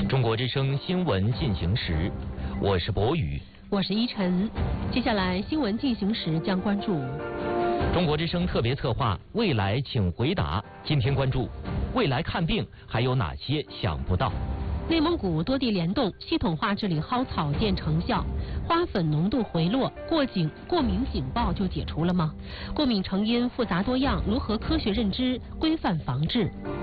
中国之声新闻进行时，我是博宇， 我是依晨。接下来新闻进行时将关注中国之声特别策划“未来请回答”。今天关注未来看病还有哪些想不到？ 内蒙古多地联动，系统化治理蒿草见成效，花粉浓度回落，过敏警报就解除了吗？过敏成因复杂多样，如何科学认知、规范防治？